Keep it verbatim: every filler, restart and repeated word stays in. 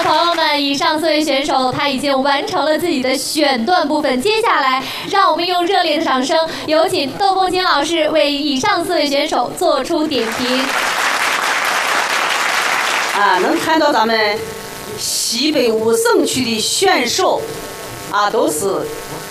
的朋友们，以上四位选手他已经完成了自己的选段部分，接下来让我们用热烈的掌声，有请窦凤青老师为以上四位选手做出点评。 啊，能看到咱们西北五省区的选手啊，都是